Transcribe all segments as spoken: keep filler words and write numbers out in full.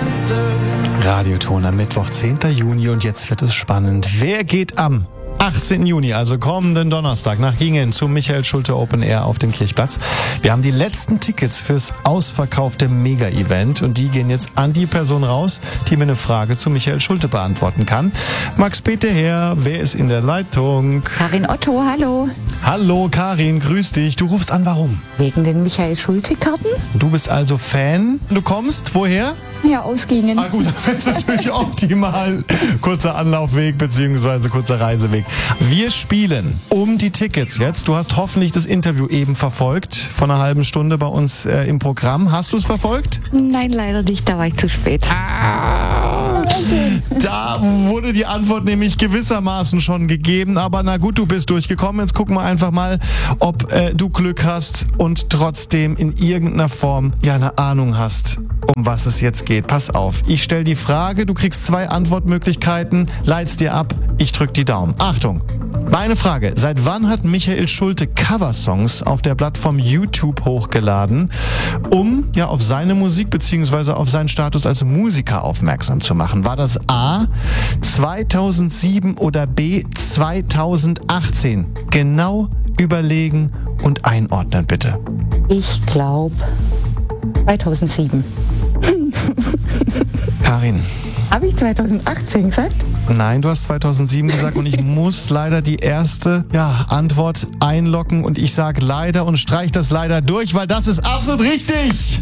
Radioton am Mittwoch, zehnten Juni, und jetzt wird es spannend. Wer geht am achtzehnten Juni, also kommenden Donnerstag, nach Gingen zum Michael Schulte Open Air auf dem Kirchplatz? Wir haben die letzten Tickets fürs ausverkaufte Mega-Event und die gehen jetzt an die Person raus, die mir eine Frage zu Michael Schulte beantworten kann. Max Peter her, wer ist in der Leitung? Karin Otto, hallo. Hallo Karin, grüß dich. Du rufst an, warum? Wegen den Michael Schulte-Karten? Du bist also Fan. Du kommst woher? Ja, aus Gingen. Ah gut, das ist natürlich optimal. Kurzer Anlaufweg bzw. kurzer Reiseweg. Wir spielen um die Tickets jetzt. Du hast hoffentlich das Interview eben verfolgt, vor einer halben Stunde bei uns äh, im Programm. Hast du es verfolgt? Nein, leider nicht, da war ich zu spät. Ah, da wurde die Antwort nämlich gewissermaßen schon gegeben, aber na gut, du bist durchgekommen. Jetzt gucken wir einfach mal, ob äh, du Glück hast und trotzdem in irgendeiner Form ja eine Ahnung hast, um was es jetzt geht. Pass auf, ich stelle die Frage, du kriegst zwei Antwortmöglichkeiten, leit's dir ab, ich drück die Daumen. Achtung! Meine Frage: Seit wann hat Michael Schulte Coversongs auf der Plattform YouTube hochgeladen, um ja auf seine Musik bzw. auf seinen Status als Musiker aufmerksam zu machen? War das A zweitausendsieben oder B zweitausendachtzehn? Genau überlegen und einordnen, bitte. Ich glaube zweitausendsieben. Karin. Habe ich zweitausendachtzehn gesagt? Nein, du hast zweitausendsieben gesagt und ich muss leider die erste ja, Antwort einloggen und ich sage leider und streich das leider durch, weil das ist absolut richtig.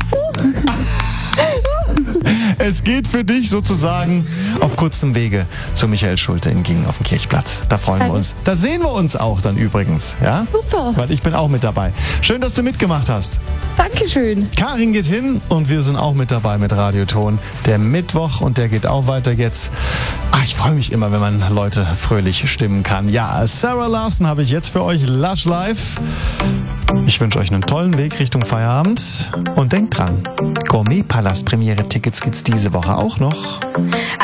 Es geht für dich sozusagen auf kurzem Wege zu Michael Schulte in Gingen auf dem Kirchplatz. Da freuen wir uns. Da sehen wir uns auch dann übrigens. Ja? Super. Weil ich bin auch mit dabei. Schön, dass du mitgemacht hast. Dankeschön. Karin geht hin und wir sind auch mit dabei mit Radioton. Der Mittwoch und der geht auch weiter jetzt. Ach, ich freue mich immer, wenn man Leute fröhlich stimmen kann. Ja, Sarah Larson habe ich jetzt für euch, Lush Live. Ich wünsche euch einen tollen Weg Richtung Feierabend und denkt dran, Gourmet-Palast-Premiere-Tickets gibt's diese Woche auch noch.